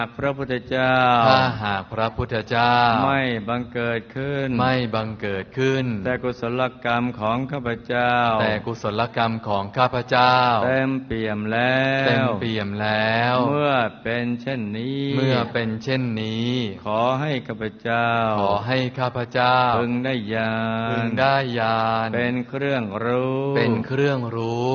พระพุทธเจ้าถ้าหากพระพุทธเจ้าไม่บังเกิดขึ้นแต่กุศลกรรมของข้าพเจ้าเต็มเปี่ยมแล้วเมื่อเป็นเช่นนี้ขอให้ข้าพเจ้าพึงได้ญาณเป็นเครื่องรู้